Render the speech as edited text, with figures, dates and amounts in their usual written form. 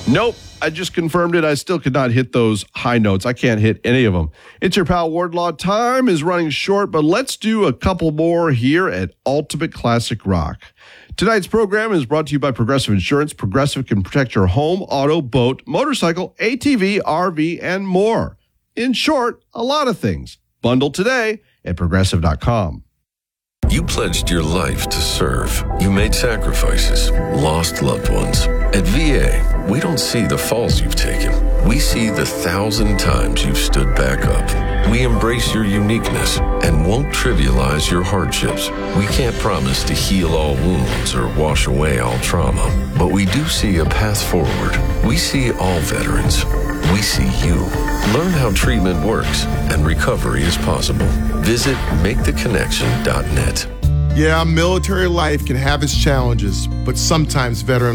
Nope. I just confirmed it. I still could not hit those high notes. I can't hit any of them. It's your pal Wardlaw. Time is running short, but let's do a couple more here at Ultimate Classic Rock. Tonight's program is brought to you by Progressive Insurance. Progressive can protect your home, auto, boat, motorcycle, ATV, RV, and more. In short, a lot of things. Bundle today at Progressive.com. You pledged your life to serve. You made sacrifices, lost loved ones. At VA, we don't see the falls you've taken. We see the 1,000 times you've stood back up. We embrace your uniqueness and won't trivialize your hardships. We can't promise to heal all wounds or wash away all trauma, but we do see a path forward. We see all veterans. We see you. Learn how treatment works and recovery is possible. Visit MakeTheConnection.net. Yeah, military life can have its challenges, but sometimes veteran